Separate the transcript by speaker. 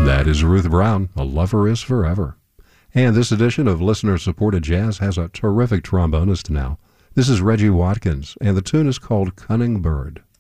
Speaker 1: That is Ruth Brown, A Lover Is Forever. And this edition of Listener-Supported Jazz has a terrific trombonist now. This is Reggie Watkins, and the tune is called Cunning Bird.